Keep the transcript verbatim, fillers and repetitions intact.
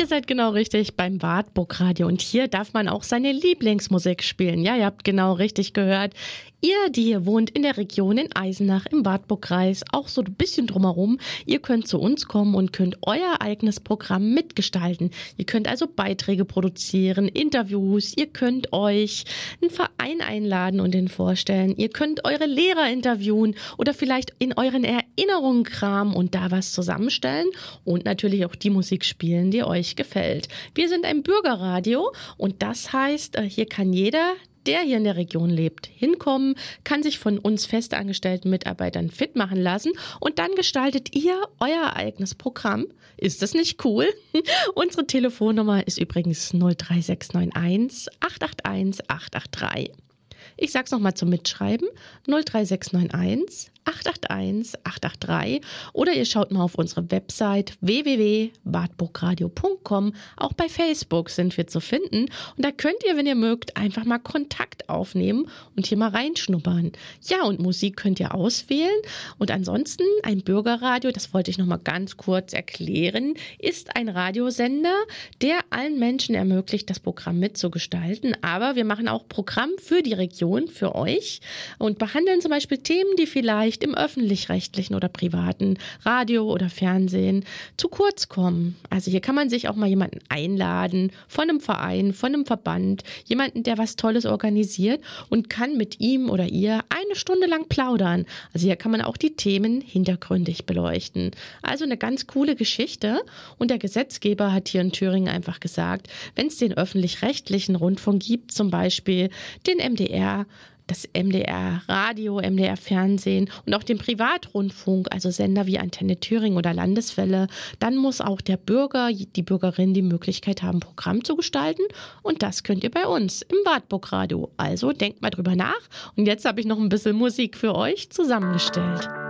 Ihr seid genau richtig beim Wartburg-Radio und hier darf man auch seine Lieblingsmusik spielen. Ja, ihr habt genau richtig gehört. Ihr, die hier wohnt in der Region in Eisenach im Wartburgkreis, auch so ein bisschen drumherum, ihr könnt zu uns kommen und könnt euer eigenes Programm mitgestalten. Ihr könnt also Beiträge produzieren, Interviews, ihr könnt euch einen Verein einladen und den vorstellen. Ihr könnt eure Lehrer interviewen oder vielleicht in euren Erinnerungen kramen und da was zusammenstellen und natürlich auch die Musik spielen, die euch gefällt. Wir sind ein Bürgerradio und das heißt, hier kann jeder, der hier in der Region lebt, hinkommen, kann sich von uns festangestellten Mitarbeitern fit machen lassen und dann gestaltet ihr euer eigenes Programm. Ist das nicht cool? Unsere Telefonnummer ist übrigens null drei sechs neun eins acht acht eins acht acht drei. Ich sag's nochmal zum Mitschreiben, null drei sechs neun eins acht acht eins acht acht drei oder ihr schaut mal auf unsere Website w w w punkt wartburgradio punkt com. Auch bei Facebook sind wir zu finden und da könnt ihr, wenn ihr mögt, einfach mal Kontakt aufnehmen und hier mal reinschnuppern. Ja, und Musik könnt ihr auswählen und ansonsten ein Bürgerradio, das wollte ich nochmal ganz kurz erklären, ist ein Radiosender, der allen Menschen ermöglicht, das Programm mitzugestalten, aber wir machen auch Programm für die Region, für euch und behandeln zum Beispiel Themen, die vielleicht im öffentlich-rechtlichen oder privaten Radio oder Fernsehen zu kurz kommen. Also hier kann man sich auch mal jemanden einladen von einem Verein, von einem Verband, jemanden, der was Tolles organisiert und kann mit ihm oder ihr eine Stunde lang plaudern. Also hier kann man auch die Themen hintergründig beleuchten. Also eine ganz coole Geschichte und der Gesetzgeber hat hier in Thüringen einfach gesagt, wenn es den öffentlich-rechtlichen Rundfunk gibt, zum Beispiel den M D R, das M D R Radio, M D R Fernsehen und auch den Privatrundfunk, also Sender wie Antenne Thüringen oder Landeswelle, dann muss auch der Bürger, die Bürgerin die Möglichkeit haben, Programm zu gestalten und das könnt ihr bei uns im Wartburg Radio. Also denkt mal drüber nach und jetzt habe ich noch ein bisschen Musik für euch zusammengestellt.